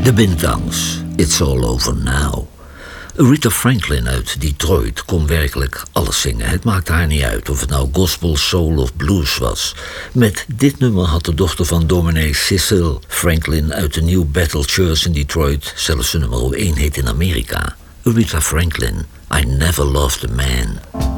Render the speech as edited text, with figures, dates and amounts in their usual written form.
De Bintangs, It's All Over Now. Aretha Franklin uit Detroit kon werkelijk alles zingen. Het maakte haar niet uit of het nou gospel, soul of blues was. Met dit nummer had de dochter van dominee Cecil Franklin uit de New Bethel Church in Detroit zelfs de nummer 1 hit in Amerika. Aretha Franklin, I Never Loved a Man.